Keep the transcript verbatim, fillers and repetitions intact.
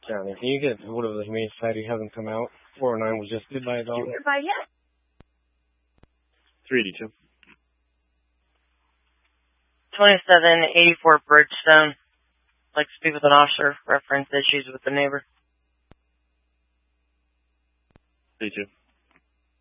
Johnny, can you get hold of the Humane Society? Have them come out. four oh nine was just hit by a dog. By yes. three eighty-two. twenty-seven eighty-four Bridgestone. Like to speak with an officer. Reference issues with the neighbor. eighty-two.